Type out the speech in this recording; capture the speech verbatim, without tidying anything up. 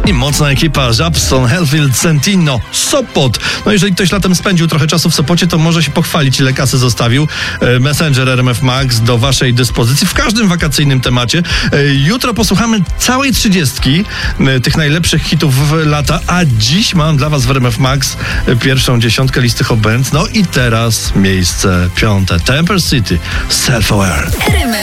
I mocna ekipa Żabson, Hellfield, Sentino, Sopot. No jeżeli ktoś latem spędził trochę czasu w Sopocie, to może się pochwalić, ile kasy zostawił. Messenger R M F Max do waszej dyspozycji w każdym wakacyjnym temacie. Jutro posłuchamy całej trzydziestki tych najlepszych hitów lata, a dziś mam dla was w R M F Max pierwszą dziesiątkę listy Hot Bands. No i teraz miejsce piąte. Temper City, Self-Aware.